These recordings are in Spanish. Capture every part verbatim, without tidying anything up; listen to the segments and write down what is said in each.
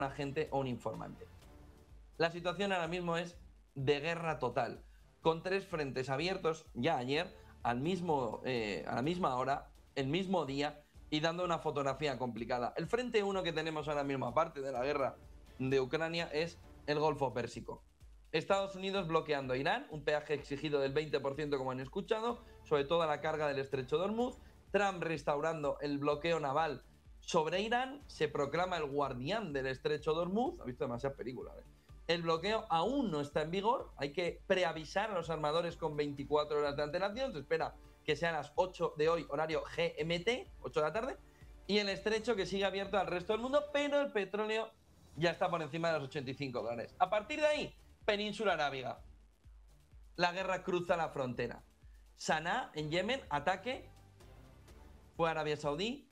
agente o un informante. La situación ahora mismo es de guerra total, con tres frentes abiertos ya ayer, al mismo, eh, a la misma hora, el mismo día, y dando una fotografía complicada. El frente uno que tenemos ahora mismo, aparte de la guerra de Ucrania, es el Golfo Pérsico. Estados Unidos bloqueando a Irán, un peaje exigido del veinte por ciento, como han escuchado, sobre toda la carga del estrecho de Hormuz. Trump restaurando el bloqueo naval sobre Irán, se proclama el guardián del estrecho de Hormuz. Ha visto demasiadas películas, ¿eh? El bloqueo aún no está en vigor, hay que preavisar a los armadores con veinticuatro horas de antelación, se espera que sean las ocho de hoy, horario G M T, ocho de la tarde, y el estrecho que sigue abierto al resto del mundo, pero el petróleo ya está por encima de los ochenta y cinco dólares. A partir de ahí, Península Arábiga. La guerra cruza la frontera. Sanaa, en Yemen, ataque, fue Arabia Saudí,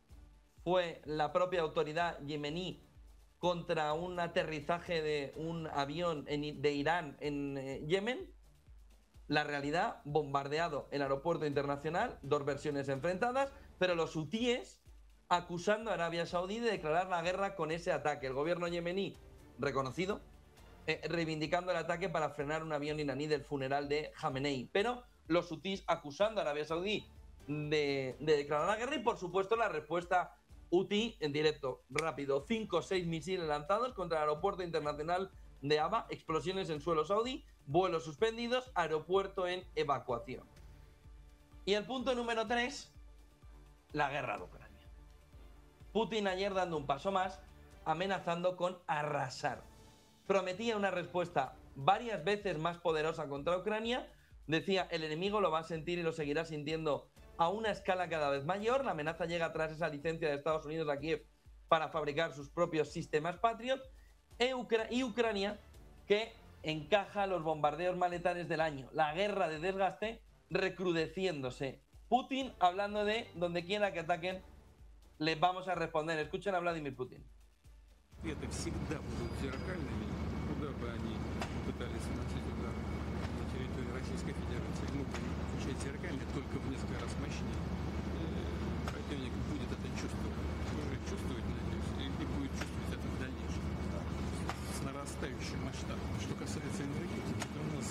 fue la propia autoridad yemení contra un aterrizaje de un avión en, de Irán en eh, Yemen. La realidad, bombardeado el aeropuerto internacional, dos versiones enfrentadas, pero los hutíes acusando a Arabia Saudí de declarar la guerra con ese ataque. El gobierno yemení, reconocido, eh, reivindicando el ataque para frenar un avión iraní del funeral de Jamenei. Pero los hutíes acusando a Arabia Saudí de, de declarar la guerra, y por supuesto la respuesta hutí en directo, rápido, cinco o seis misiles lanzados contra el aeropuerto internacional de Aba, explosiones en suelo saudí, vuelos suspendidos, aeropuerto en evacuación. Y el punto número tres, la guerra de Ucrania. Putin ayer dando un paso más, amenazando con arrasar. Prometía una respuesta varias veces más poderosa contra Ucrania, decía el enemigo lo va a sentir y lo seguirá sintiendo a una escala cada vez mayor. La amenaza llega tras esa licencia de Estados Unidos a Kiev para fabricar sus propios sistemas Patriot, e Ucra- y Ucrania, que encaja los bombardeos más letales del año. La guerra de desgaste recrudeciéndose. Putin hablando de donde quiera que ataquen, les vamos a responder. Escuchen a Vladimir Putin. Ответы всегда будут зеркальными, куда бы они пытались наносить удар на территории Российской Федерации. Мы будем отвечать зеркально, только в несколько раз мощнее. Э, Противник будет это чувствовать, уже чувствует, надеюсь, и, и будет чувствовать это в дальнейшем с нарастающим масштабом. Что касается энергетики, то у нас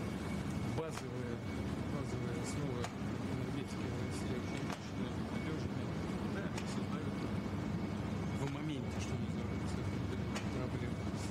базовая, базовая основа энергетики в России очень мощная, надежная. Да, они создают в моменте, что называется, проблемы с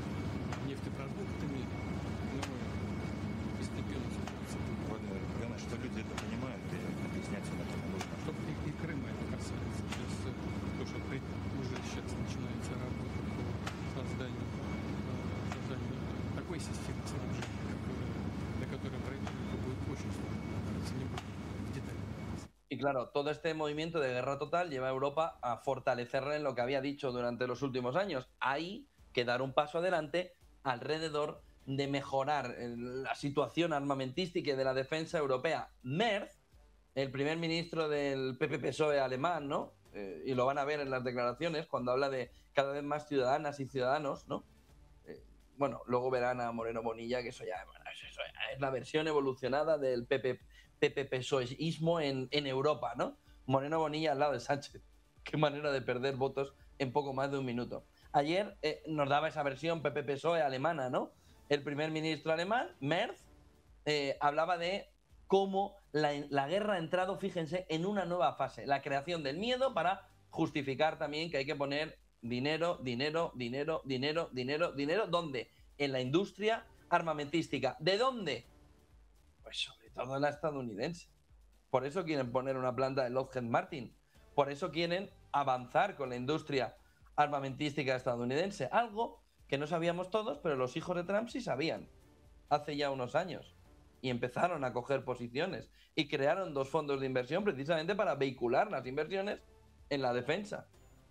нефтепродуктами, но постепенно все Главное, что люди это понимают, и объяснять им это не нужно. Чтобы и, и Крыма это касается. Сейчас, э, то, что при- уже сейчас начинается работа по созданию, э, созданию такой системы снабжения, которая, для которой правительство будет очень сложно. Не буду в детали. Y claro, todo este movimiento de guerra total lleva a Europa a fortalecerla en lo que había dicho durante los últimos años. Hay que dar un paso adelante alrededor de mejorar la situación armamentística y de la defensa europea. Merz, el primer ministro del P P P S O E alemán, ¿no? Eh, y lo van a ver en las declaraciones cuando habla de cada vez más ciudadanas y ciudadanos, ¿no? Eh, bueno, luego verán a Moreno Bonilla, que eso ya, bueno, eso ya es la versión evolucionada del P P PSOEismo en, en Europa, ¿no? Moreno Bonilla al lado de Sánchez. Qué manera de perder votos en poco más de un minuto. Ayer eh, nos daba esa versión P P P S O E alemana, ¿no? El primer ministro alemán, Merz, eh, hablaba de cómo la, la guerra ha entrado, fíjense, en una nueva fase. La creación del miedo para justificar también que hay que poner dinero, dinero, dinero, dinero, dinero, dinero. ¿Dónde? En la industria armamentística. ¿De dónde? Pues sobre todo en la estadounidense. Por eso quieren poner una planta de Lockheed Martin. Por eso quieren avanzar con la industria armamentística estadounidense. Algo que no sabíamos todos, pero los hijos de Trump sí sabían. Hace ya unos años. Y empezaron a coger posiciones. Y crearon dos fondos de inversión precisamente para vehicular las inversiones en la defensa.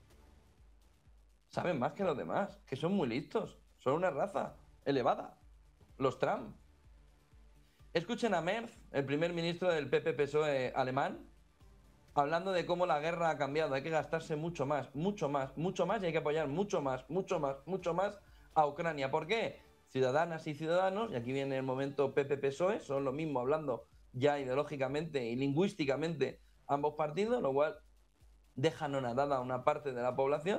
Saben más que los demás, que son muy listos. Son una raza elevada. Los Trump. Escuchen a Merz, el primer ministro del P P P S O E alemán, hablando de cómo la guerra ha cambiado. Hay que gastarse mucho más, mucho más, mucho más, y hay que apoyar mucho más, mucho más, mucho más a Ucrania. ¿Por qué? Ciudadanas y ciudadanos, y aquí viene el momento P P P S O E, son lo mismo hablando ya ideológicamente y lingüísticamente ambos partidos, lo cual deja anonadada a una parte de la población.